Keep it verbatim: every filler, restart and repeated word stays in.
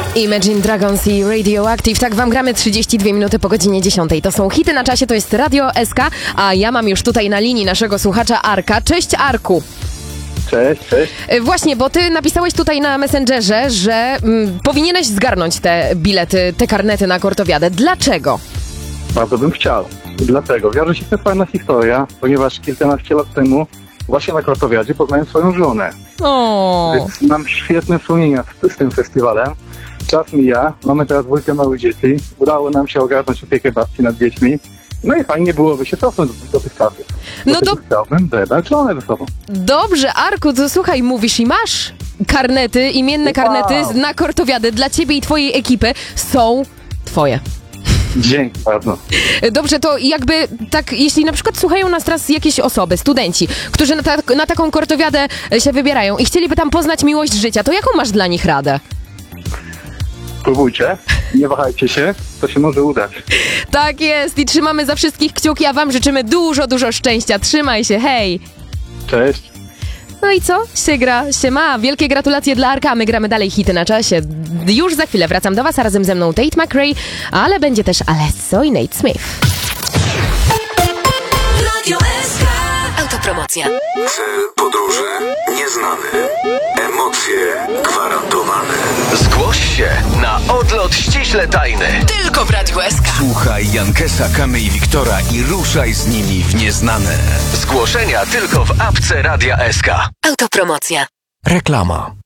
Imagine Dragons i Radioactive. Tak wam gramy trzydzieści dwie minuty po godzinie dziesiątej. To są hity na czasie, to jest Radio S K, a ja mam już tutaj na linii naszego słuchacza Arka. Cześć Arku. Cześć, cześć. Właśnie, bo ty napisałeś tutaj na Messengerze, że mm, powinieneś zgarnąć te bilety, te karnety na Kortowiadę. Dlaczego? Bardzo bym chciał. Dlatego wiąże się to fajna historia, ponieważ kilkanaście lat temu właśnie na Kortowiadzie poznałem swoją żonę. O. Więc mam świetne wspomnienia z, z tym festiwalem. Czas mija, mamy teraz dwójkę małych dzieci. Udało nam się ogarnąć opiekę babci nad dziećmi. No i fajnie byłoby się cofnąć do, do tych czasów. No to... Chciałbym dodać żonę ze sobą. Dobrze, Arku, to słuchaj, mówisz i masz karnety, imienne karnety Wow. na Kortowiadę dla ciebie i twojej ekipy są twoje. Dzięki bardzo. Dobrze, to jakby tak, jeśli na przykład słuchają nas teraz jakieś osoby, studenci, którzy na, ta, na taką Kortowiadę się wybierają i chcieliby tam poznać miłość życia, to jaką masz dla nich radę? Próbujcie, nie wahajcie się, to się może udać. Tak jest i trzymamy za wszystkich kciuki, a wam życzymy dużo, dużo szczęścia. Trzymaj się, hej! Cześć. No i co? Się gra, się ma. Wielkie gratulacje dla Arka, my gramy dalej hity na czasie. Już za chwilę wracam do was, a razem ze mną Tate McRae, ale będzie też Alesso i Nate Smith. Radio S K. Autopromocja. Cel podróży nieznany. Emocje gwarantowane. Zgłoś się na odlot ściśle tajny. Tylko w Radiu S K. Słuchaj Jankesa, Kamy i Wiktora i ruszaj z nimi w nieznane. Zgłoszenia tylko w apce Radia S K. Autopromocja. Reklama.